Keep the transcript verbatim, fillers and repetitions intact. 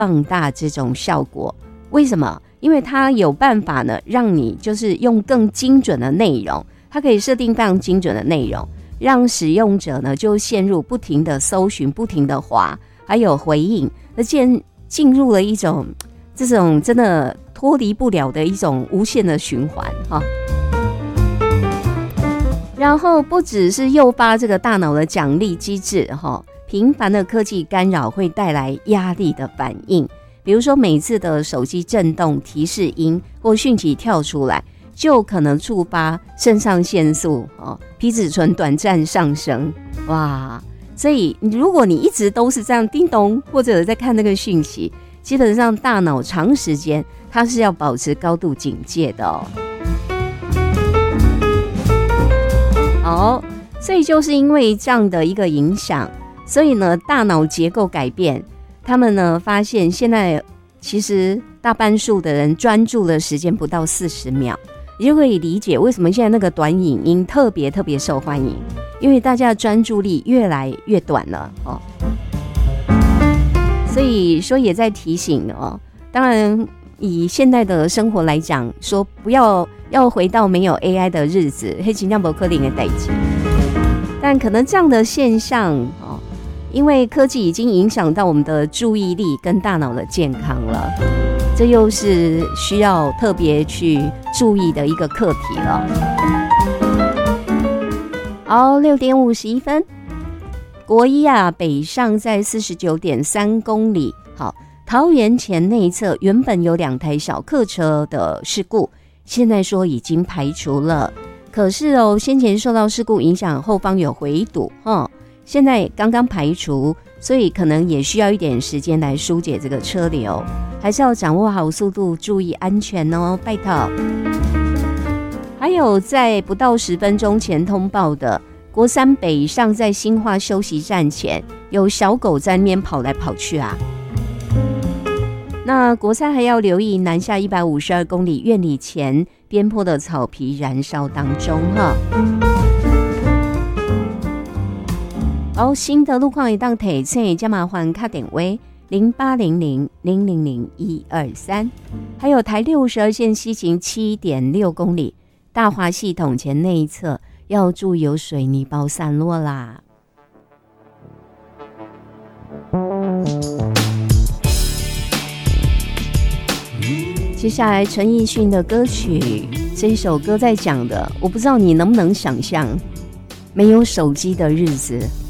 放大这种效果。为什么？因为它有办法呢，让你就是用更精准的内容，它可以设定非常精准的内容，让使用者呢就陷入不停的搜寻、不停的滑，还有回应，而进进入了一种这种真的脱离不了的一种无限的循环哈。然后不只是诱发这个大脑的奖励机制哈，频繁的科技干扰会带来压力的反应，比如说每次的手机震动提示音或讯息跳出来，就可能触发肾上腺素哦，皮质醇短暂上升，哇！所以如果你一直都是这样叮咚，或者在看那个讯息，基本上大脑长时间它是要保持高度警戒的哦。好，所以就是因为这样的一个影响，所以呢，大脑结构改变，他们呢发现现在其实大半数的人专注的时间不到四十秒，你就可以理解为什么现在那个短影音特别特别受欢迎，因为大家的专注力越来越短了哦。所以说也在提醒哦，当然以现代的生活来讲，说不要要回到没有 A I 的日子，那真的不可能的代志。但可能这样的现象哦，因为科技已经影响到我们的注意力跟大脑的健康了，这又是需要特别去注意的一个课题了。好，六点五十一分，国一啊，北上在四十九点三公里。好，桃园前内侧原本有两台小客车的事故，现在说已经排除了。可是哦，先前受到事故影响，后方有回堵，哦，现在刚刚排除，所以可能也需要一点时间来疏解这个车流，还是要掌握好速度，注意安全哦，拜托。还有在不到十分钟前通报的国三北上，在新化休息站前有小狗在那边跑来跑去啊。那国三还要留意南下一百五十二公里院里前边坡的草皮燃烧当中哈。好，新的路况一档提醒，加麻烦卡点位零八零零零零零一二三，还有台六十二线西行七点六公里，大华系统前内侧要注意有水泥包散落啦。接下来陈奕迅的歌曲，这一首歌在讲的，我不知道你能不能想象，没有手机的日子